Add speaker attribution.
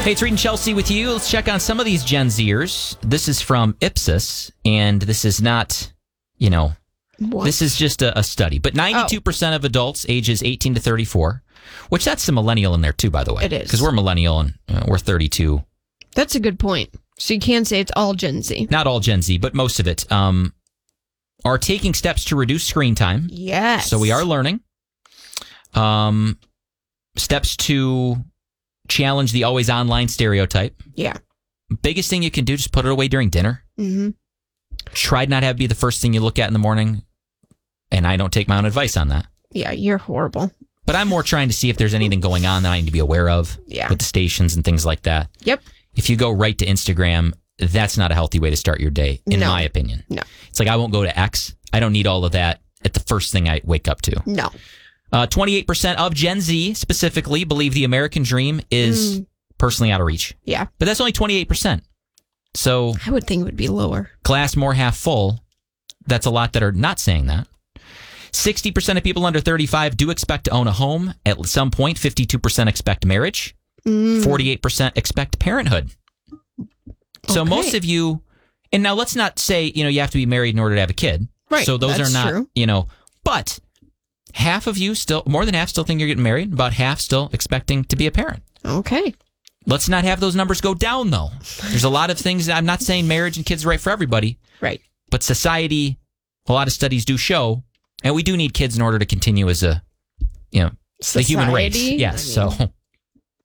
Speaker 1: Hey, it's Reed and Chelsea with you. Let's check on some of these Gen Zers. This is from Ipsos, and this is not, this is just a study. But 92% of adults ages 18 to 34, which that's the millennial in there too, by the way.
Speaker 2: It is.
Speaker 1: Because we're millennial and we're 32.
Speaker 2: That's a good point. So you can say it's all Gen Z.
Speaker 1: Not all Gen Z, but most of it are taking steps to reduce screen time.
Speaker 2: Yes.
Speaker 1: So we are learning. Steps to challenge the always online stereotype.
Speaker 2: Yeah.
Speaker 1: Biggest thing you can do, just put it away during dinner.
Speaker 2: Mm-hmm.
Speaker 1: Try not to have it be the first thing you look at in the morning. And I don't take my own advice on that.
Speaker 2: Yeah, you're horrible.
Speaker 1: But I'm more trying to see if there's anything going on that I need to be aware of with the stations and things like that.
Speaker 2: Yep.
Speaker 1: If you go right to Instagram, that's not a healthy way to start your day, in my opinion.
Speaker 2: No.
Speaker 1: It's like I won't go to X. I don't need all of that at the first thing I wake up to.
Speaker 2: No.
Speaker 1: 28% of Gen Z specifically believe the American dream is personally out of reach.
Speaker 2: Yeah.
Speaker 1: But that's only 28%. So
Speaker 2: I would think it would be lower.
Speaker 1: Glass more half full. That's a lot that are not saying that. 60% of people under 35 do expect to own a home at some point. 52% expect marriage. 48% expect parenthood. So most of you, and now let's not say, you have to be married in order to have a kid.
Speaker 2: Right.
Speaker 1: So those are not,
Speaker 2: true.
Speaker 1: But half of you more than half still think you're getting married. About half still expecting to be a parent.
Speaker 2: Okay.
Speaker 1: Let's not have those numbers go down, though. There's a lot of things. I'm not saying marriage and kids are right for everybody.
Speaker 2: Right.
Speaker 1: But society, a lot of studies do show, and we do need kids in order to continue as a, the human race. Yes. So